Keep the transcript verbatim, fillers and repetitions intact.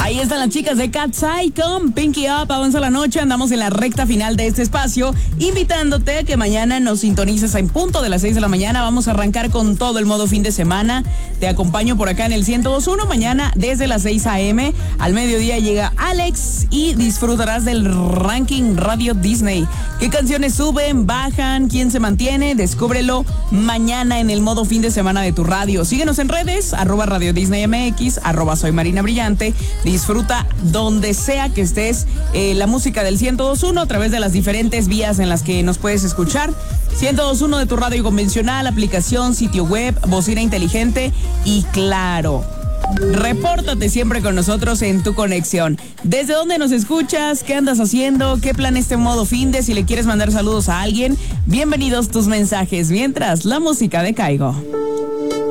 Ahí están las chicas de Cat's Eye con Pinky Up. Avanza la noche, andamos en la recta final de este espacio, invitándote a que mañana nos sintonices en punto de las seis de la mañana. Vamos a arrancar con todo el modo fin de semana. Te acompaño por acá en el ciento dos punto uno. Mañana desde las seis a.m. al mediodía llega Alex y disfrutarás del ranking Radio Disney. ¿Qué canciones suben, bajan, quién se mantiene? Descúbrelo mañana en el modo fin de semana de tu radio. Síguenos en redes, arroba Radio Disney M X, arroba Soy Marina Brillante. Disfruta donde sea que estés eh, la música del ciento dos punto uno a través de las diferentes vías en las que nos puedes escuchar. ciento dos punto uno de tu radio convencional, aplicación, sitio web, bocina inteligente y claro. Repórtate siempre con nosotros en tu conexión. ¿Desde dónde nos escuchas? ¿Qué andas haciendo? ¿Qué plan este modo fin de? Si le quieres mandar saludos a alguien, bienvenidos tus mensajes mientras la música de Caigo.